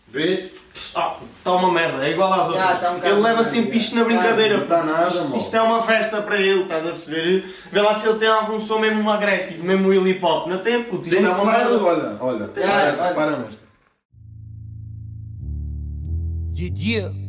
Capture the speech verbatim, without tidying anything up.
Vês? Ah, está uma merda, é igual às outras. Já, tá um bocado Ele leva merda, sempre já. isto na brincadeira. Não está nada, isto, mal. isto é uma festa para ele, estás a perceber? Vê lá se ele tem algum som mesmo agressivo, mesmo hip hop. Não tem, puto, isto Tem é uma claro, merda. olha, olha, Já, repara, olha. repara nesta. Yeah, yeah.